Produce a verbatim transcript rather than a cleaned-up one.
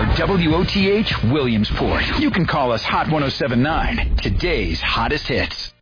W O T H Williamsport. You can call us Hot ten seventy-nine, today's hottest hits.